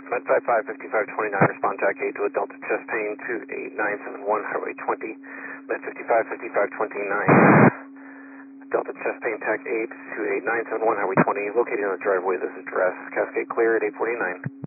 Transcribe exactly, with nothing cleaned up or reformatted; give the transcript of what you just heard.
Med five five, fifty-five twenty-nine, respond TAC eight to a Delta chest pain, two eight nine seven one, Highway twenty, Med fifty-five, fifty-five twenty-nine, Delta chest pain TAC eight, two eight nine seven one, Highway twenty, located on the driveway, this address, Cascade Clear at eight forty-nine.